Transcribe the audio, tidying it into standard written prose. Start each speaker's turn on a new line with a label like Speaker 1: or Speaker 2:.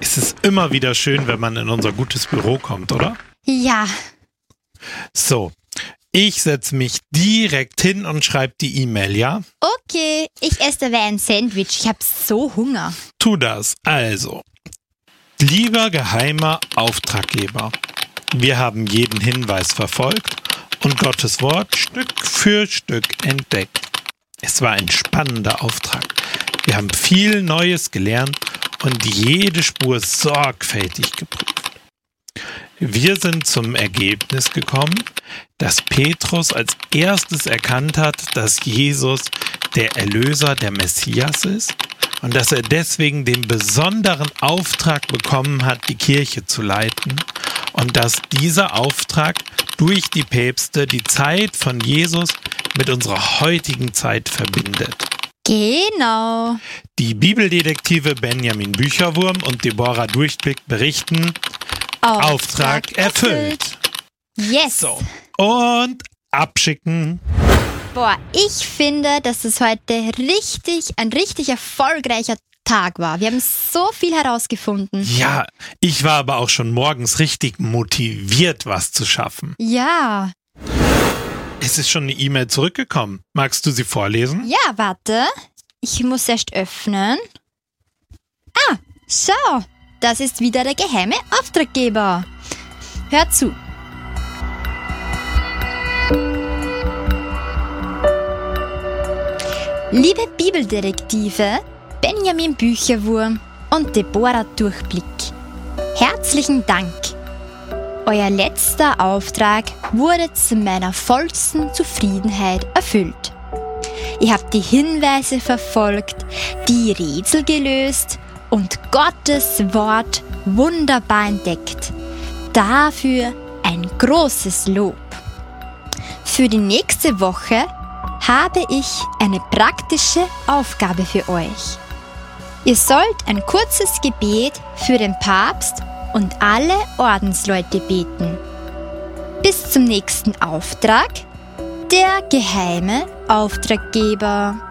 Speaker 1: Es ist immer wieder schön, wenn man in unser gutes Büro kommt, oder?
Speaker 2: Ja.
Speaker 1: So, ich setze mich direkt hin und schreibe die E-Mail, ja?
Speaker 2: Okay, ich esse dabei ein Sandwich. Ich habe so Hunger.
Speaker 1: Tu das. Also, lieber geheimer Auftraggeber, wir haben jeden Hinweis verfolgt und Gottes Wort Stück für Stück entdeckt. Es war ein spannender Auftrag. Wir haben viel Neues gelernt und jede Spur sorgfältig geprüft. Wir sind zum Ergebnis gekommen, dass Petrus als erstes erkannt hat, dass Jesus der Erlöser, der Messias ist und dass er deswegen den besonderen Auftrag bekommen hat, die Kirche zu leiten und dass dieser Auftrag durch die Päpste die Zeit von Jesus mit unserer heutigen Zeit verbindet.
Speaker 2: Genau.
Speaker 1: Die Bibeldetektive Benjamin Bücherwurm und Deborah Durchblick berichten, Auftrag erfüllt.
Speaker 2: Yes.
Speaker 1: So, und abschicken.
Speaker 2: Boah, ich finde, dass es heute ein richtig erfolgreicher Tag war. Wir haben so viel herausgefunden.
Speaker 1: Ja, ich war aber auch schon morgens richtig motiviert, was zu schaffen.
Speaker 2: Ja.
Speaker 1: Es ist schon eine E-Mail zurückgekommen. Magst du sie vorlesen?
Speaker 2: Ja, warte. Ich muss erst öffnen. Ah, schau. Das ist wieder der geheime Auftraggeber. Hör zu. Liebe Bibeldetektive, Benjamin Bücherwurm und Deborah Durchblick, herzlichen Dank. Euer letzter Auftrag wurde zu meiner vollsten Zufriedenheit erfüllt. Ihr habt die Hinweise verfolgt, die Rätsel gelöst und Gottes Wort wunderbar entdeckt. Dafür ein großes Lob. Für die nächste Woche habe ich eine praktische Aufgabe für euch. Ihr sollt ein kurzes Gebet für den Papst und alle Ordensleute beten. Bis zum nächsten Auftrag, der geheime Auftraggeber.